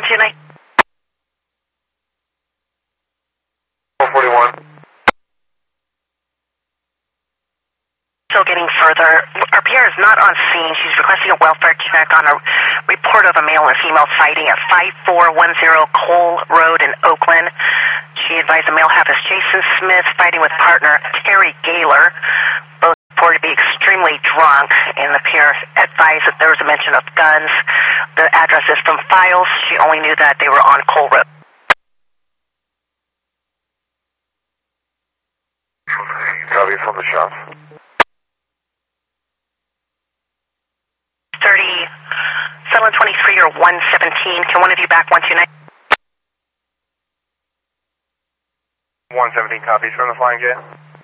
129. 441. Still getting further. Our PR is not on scene. She's requesting a welfare check on a report of a male and female fighting at 5410 Cole Road in Oakland. She advised the male half is Jason Smith fighting with partner Terry Gaylor. Both reported to be extremely drunk, and the PR advised that there was a mention of guns. The address is from files. She only knew that they were on Cole Road. Copy from the shop. 723 or 117. Can one of you back 129? 117 copies from the Flying J.